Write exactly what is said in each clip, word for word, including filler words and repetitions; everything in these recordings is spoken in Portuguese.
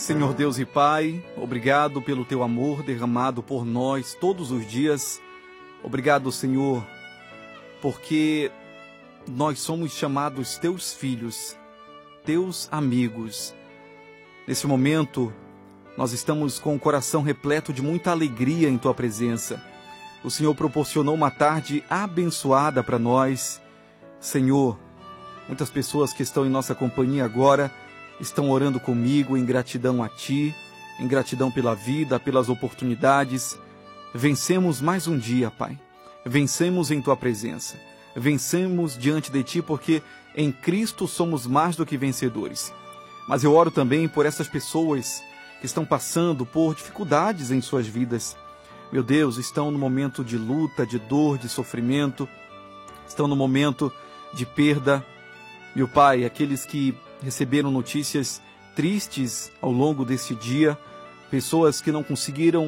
Senhor Deus e Pai, obrigado pelo Teu amor derramado por nós todos os dias. Obrigado, Senhor, porque nós somos chamados Teus filhos, Teus amigos. Nesse momento, nós estamos com o coração repleto de muita alegria em Tua presença. O Senhor proporcionou uma tarde abençoada para nós. Senhor, muitas pessoas que estão em nossa companhia agora estão orando comigo em gratidão a Ti, em gratidão pela vida, pelas oportunidades. Vencemos mais um dia, Pai. Vencemos em Tua presença. Vencemos diante de Ti, porque em Cristo somos mais do que vencedores. Mas eu oro também por essas pessoas que estão passando por dificuldades em suas vidas. Meu Deus, estão no momento de luta, de dor, de sofrimento, estão no momento de perda. Meu Pai, aqueles que receberam notícias tristes ao longo desse dia, pessoas que não conseguiram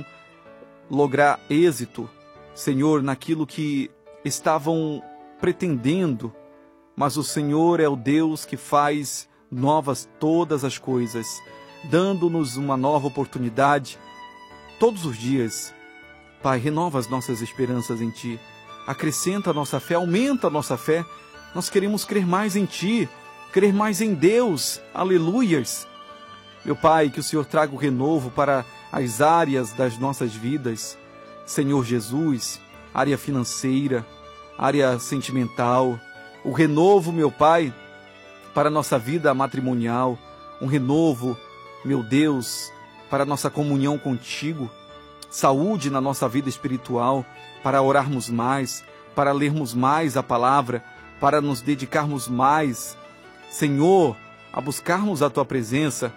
lograr êxito, Senhor, naquilo que estavam pretendendo, mas o Senhor é o Deus que faz novas todas as coisas, dando-nos uma nova oportunidade todos os dias. Pai, renova as nossas esperanças em Ti, acrescenta a nossa fé, aumenta a nossa fé. Nós queremos crer mais em Ti, crer mais em Deus, aleluias. Meu Pai, que o Senhor traga o renovo para as áreas das nossas vidas, Senhor Jesus, área financeira, área sentimental, o renovo, meu Pai, para a nossa vida matrimonial, um renovo, meu Deus, para a nossa comunhão contigo, saúde na nossa vida espiritual, para orarmos mais, para lermos mais a palavra, para nos dedicarmos mais, Senhor, a buscarmos a Tua presença,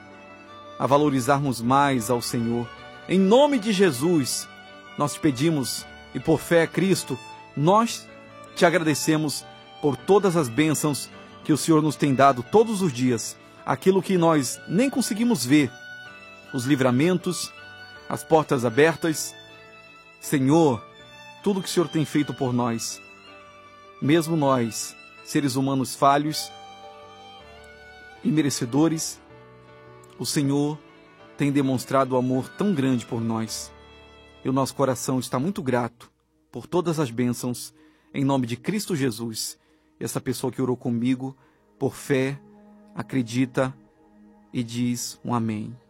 a valorizarmos mais ao Senhor. Em nome de Jesus, nós te pedimos, e por fé a Cristo, nós te agradecemos por todas as bênçãos que o Senhor nos tem dado todos os dias, aquilo que nós nem conseguimos ver, os livramentos, as portas abertas. Senhor, tudo que o Senhor tem feito por nós, mesmo nós, seres humanos falhos e merecedores, o Senhor tem demonstrado um amor tão grande por nós. E o nosso coração está muito grato por todas as bênçãos, em nome de Cristo Jesus. Essa pessoa que orou comigo, por fé, acredita e diz um amém.